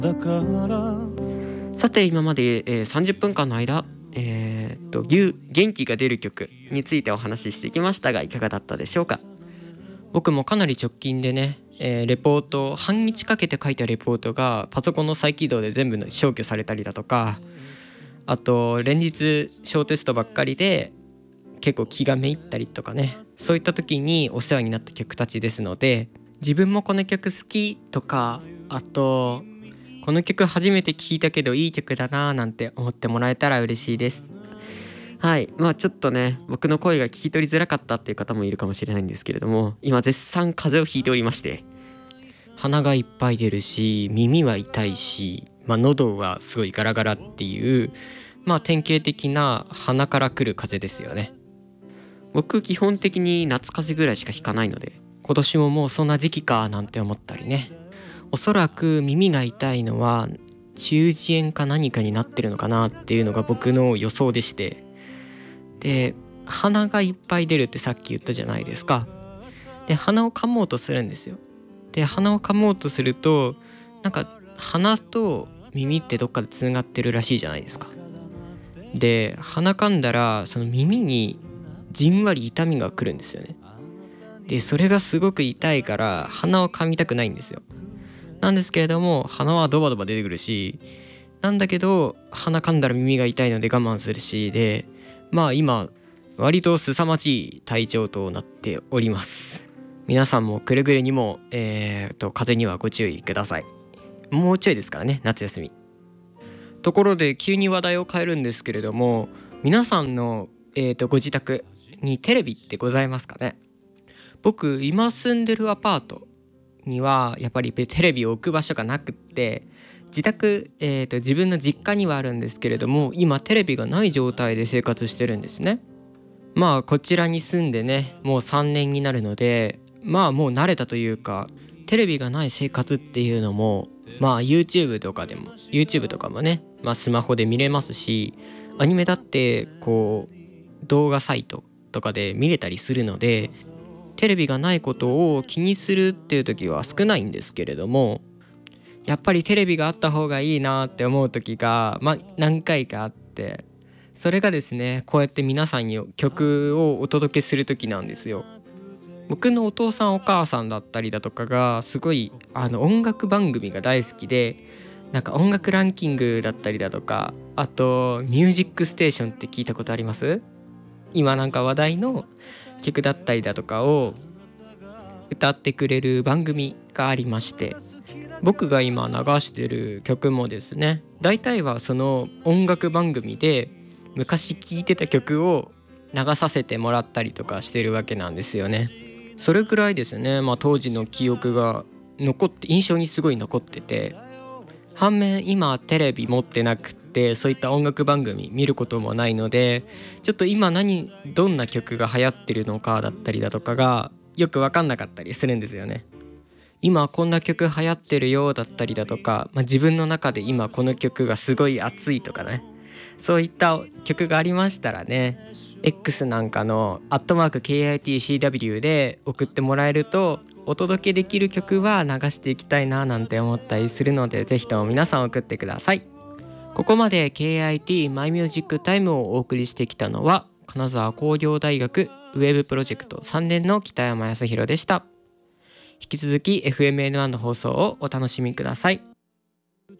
さて今まで、30分間の間、元気が出る曲についてお話ししてきましたがいかがだったでしょうか。僕もかなり直近でね、レポート半日かけて書いたレポートがパソコンの再起動で全部消去されたりだとか、あと連日小テストばっかりで結構気がめいったりとかね、そういった時にお世話になった曲たちですので、自分もこの曲好きとか、あとこの曲初めて聴いたけどいい曲だななんて思ってもらえたら嬉しいです。はい、ちょっとね僕の声が聞き取りづらかったっていう方もいるかもしれないんですけれども、今絶賛風邪をひいておりまして、鼻がいっぱい出るし耳は痛いし、喉はすごいガラガラっていう、典型的な鼻から来る風邪ですよね。僕基本的に夏風邪ぐらいしかひかないので、今年ももうそんな時期かなんて思ったりね。おそらく耳が痛いのは中耳炎か何かになってるのかなっていうのが僕の予想でして、で鼻がいっぱい出るってさっき言ったじゃないですか。で鼻を噛もうとするんですよ。で鼻を噛もうとするとなんか鼻と耳ってどっかでつながってるらしいじゃないですか。で鼻噛んだらその耳にじんわり痛みが来るんですよね。でそれがすごく痛いから鼻を噛みたくないんですよ。なんですけれども鼻はドバドバ出てくるし、なんだけど鼻噛んだら耳が痛いので我慢するしで、今割と凄まじい体調となっております。皆さんもくれぐれにも風邪にはご注意ください。もうちょいですからね、夏休み。ところで急に話題を変えるんですけれども、皆さんの、ご自宅にテレビってございますかね。僕今住んでるアパートにはやっぱりテレビを置く場所がなくって、自宅、自分の実家にはあるんですけれども、今テレビがない状態で生活してるんですね。こちらに住んでねもう3年になるので、もう慣れたというか、テレビがない生活っていうのもYouTube とかもね、スマホで見れますし、アニメだってこう動画サイトとかで見れたりするので、テレビがないことを気にするっていう時は少ないんですけれども、やっぱりテレビがあった方がいいなって思う時が、何回かあって、それがですねこうやって皆さんに曲をお届けする時なんですよ。僕のお父さんお母さんだったりだとかがすごい音楽番組が大好きで、なんか音楽ランキングだったりだとか、あとミュージックステーションって聞いたことあります？今なんか話題の曲だったりだとかを歌ってくれる番組がありまして、僕が今流してる曲もですね、大体はその音楽番組で昔聴いてた曲を流させてもらったりとかしてるわけなんですよね。それくらいですね、当時の記憶が印象にすごい残ってて、反面今テレビ持ってなくってそういった音楽番組見ることもないので、ちょっと今どんな曲が流行ってるのかだったりだとかがよく分かんなかったりするんですよね。今こんな曲流行ってるよだったりだとか、自分の中で今この曲がすごい熱いとかね、そういった曲がありましたらね、X なんかの@KITCW で送ってもらえるとお届けできる曲は流していきたいななんて思ったりするので、ぜひとも皆さん送ってください。ここまで KIT マイミュージックタイムをお送りしてきたのは金沢工業大学ウェブプロジェクト3年の北山康弘でした。引き続き FMN1 の放送をお楽しみください。